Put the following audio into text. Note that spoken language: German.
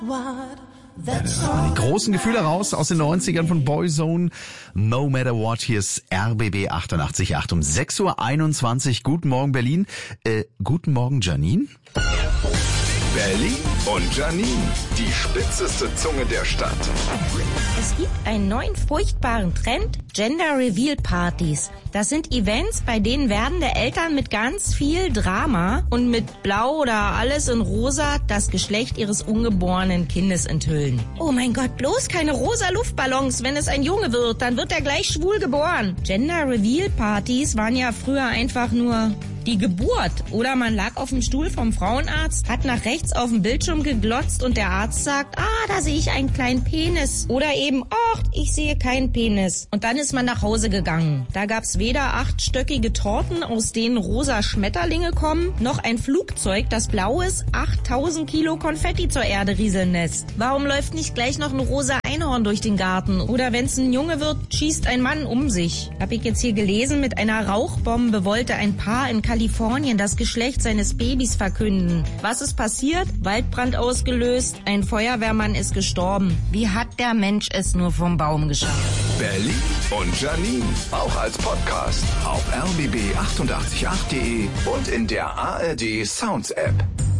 Die großen Gefühle raus aus den 90ern von Boyzone. No Matter What, hier ist RBB 88.8 um 6.21 Uhr. Guten Morgen, Berlin. Guten Morgen, Janine. Berlin und Janine, die spitzeste Zunge der Stadt. Es gibt einen neuen furchtbaren Trend, Gender Reveal Partys. Das sind Events, bei denen werdende Eltern mit ganz viel Drama und mit Blau oder alles in Rosa das Geschlecht ihres ungeborenen Kindes enthüllen. Oh mein Gott, bloß keine rosa Luftballons. Wenn es ein Junge wird, dann wird er gleich schwul geboren. Gender Reveal Partys waren ja früher einfach nur die Geburt. Oder man lag auf dem Stuhl vom Frauenarzt, hat nach rechts auf den Bildschirm geglotzt und der Arzt sagt, da sehe ich einen kleinen Penis. Oder eben, ich sehe keinen Penis. Und dann ist man nach Hause gegangen. Da gab's weder 8-stöckige Torten, aus denen rosa Schmetterlinge kommen, noch ein Flugzeug, das blau ist, 8000 Kilo Konfetti zur Erde rieseln lässt. Warum läuft nicht gleich noch ein rosa Einhorn durch den Garten? Oder wenn's ein Junge wird, schießt ein Mann um sich. Hab ich jetzt hier gelesen, mit einer Rauchbombe wollte ein Paar in Kalifornien das Geschlecht seines Babys verkünden. Was ist passiert? Waldbrand ausgelöst, ein Feuerwehrmann ist gestorben. Wie hat der Mensch es nur vom Baum geschafft? Berlin und Janine, auch als Podcast auf rbb888.de und in der ARD Sounds App.